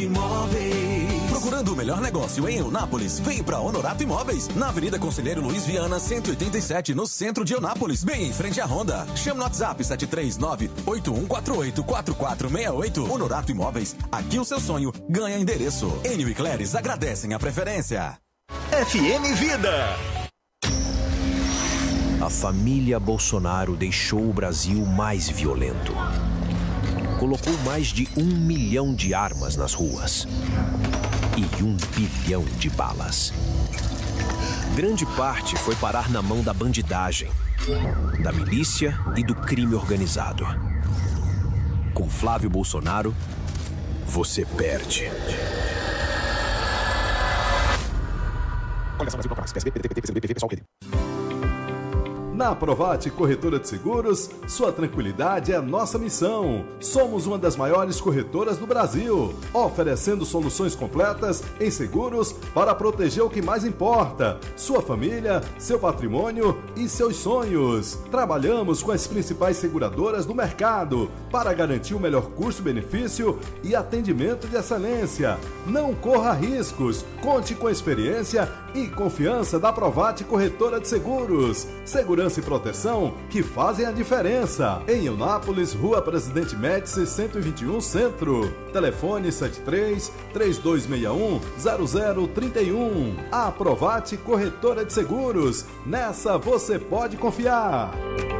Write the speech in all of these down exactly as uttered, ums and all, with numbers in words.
Imóveis. Procurando o melhor negócio em Eunápolis? Vem pra Honorato Imóveis, na Avenida Conselheiro Luiz Viana, cento e oitenta e sete, no centro de Eunápolis, bem em frente à Honda. Chama no WhatsApp sete três nove, oito um quatro oito, quatro quatro seis oito. Honorato Imóveis, aqui o seu sonho ganha endereço. Enio e Cléris agradecem a preferência. F M Vida. A família Bolsonaro deixou o Brasil mais violento. Colocou mais de um milhão de armas nas ruas e um bilhão de balas. Grande parte foi parar na mão da bandidagem, da milícia e do crime organizado. Com Flávio Bolsonaro, você perde. Na Provate Corretora de Seguros, sua tranquilidade é a nossa missão. Somos uma das maiores corretoras do Brasil, oferecendo soluções completas em seguros para proteger o que mais importa: sua família, seu patrimônio e seus sonhos. Trabalhamos com as principais seguradoras do mercado para garantir o melhor custo-benefício e atendimento de excelência. Não corra riscos, conte com a experiência e confiança da Provate Corretora de Seguros. Segurança e proteção que fazem a diferença. Em Eunápolis, Rua Presidente Médici, cento e vinte e um, Centro. Telefone sete três, três dois seis um, zero zero três um. A Provate Corretora de Seguros. Nessa você pode confiar.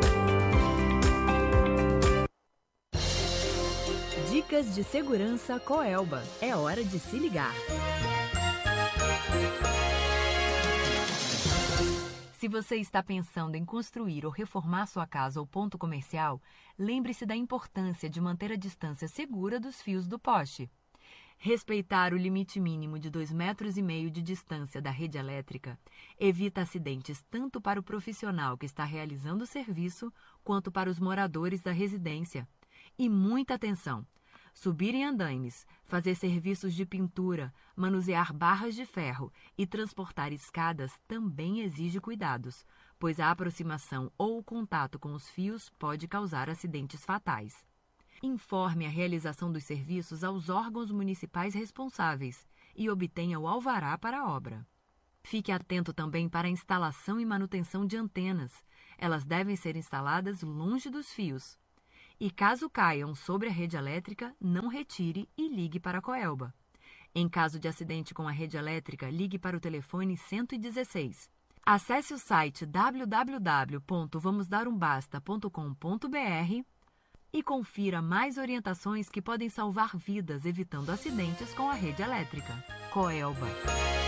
Dicas de segurança Coelba. É hora de se ligar. Se você está pensando em construir ou reformar sua casa ou ponto comercial, lembre-se da importância de manter a distância segura dos fios do poste. Respeitar o limite mínimo de dois metros e meio de distância da rede elétrica evita acidentes tanto para o profissional que está realizando o serviço, quanto para os moradores da residência. E muita atenção! Subir em andaimes, fazer serviços de pintura, manusear barras de ferro e transportar escadas também exige cuidados, pois a aproximação ou o contato com os fios pode causar acidentes fatais. Informe a realização dos serviços aos órgãos municipais responsáveis e obtenha o alvará para a obra. Fique atento também para a instalação e manutenção de antenas. Elas devem ser instaladas longe dos fios. E caso caiam sobre a rede elétrica, não retire e ligue para a Coelba. Em caso de acidente com a rede elétrica, ligue para o telefone cento e dezesseis. Acesse o site w w w ponto vamos dar um basta ponto com ponto b r e confira mais orientações que podem salvar vidas evitando acidentes com a rede elétrica. Coelba.